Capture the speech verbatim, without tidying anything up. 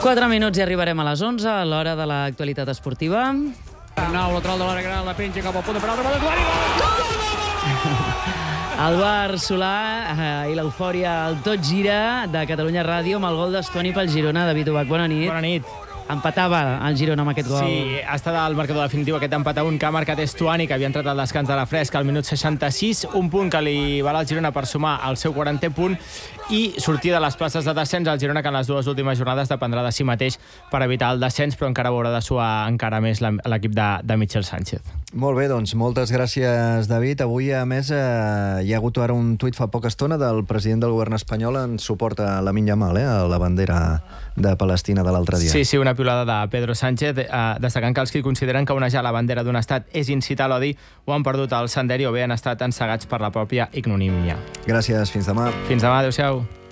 Quatre minuts i arribarem a les onze, a l'hora de l'actualitat esportiva. Nou, lateral de l'àrea gran, la penja cap al punt de penal, remata Tuani, El Bar Solà eh, i l'eufòria al Tot Gira de Catalunya Ràdio amb el gol d'Estuani pel Girona. David Ubach, bona nit. Bona nit. Empatava el Girona amb aquest gol. Sí, ha estat el marcador definitiu, aquest empat a un que ha marcat Estuani, que havia entrat al descans de la fresca al minut seixanta-sis, un punt que li val al Girona per sumar el seu quarantè punt i sortir de les places de descens. El Girona, que en les dues últimes jornades dependrà de si mateix per evitar el descens, però encara haurà de suar encara més l'equip de, de Michel Sánchez. Molt bé, doncs moltes gràcies, David. Avui, a més, eh, hi ha hagut ara un tuit fa poca estona del president del govern espanyol en suport a Lamine Yamal, eh, a la bandera de Palestina de l'altre dia. Sí, sí, una piulada de Pedro Sánchez, eh, destacant que els que consideren que onejar la bandera d'un estat és incitar l'odi o han perdut el sender i o bé han estat ensegats per la pròpia ignomínia. Gràcies, fins demà. Fins demà, adéu-siau.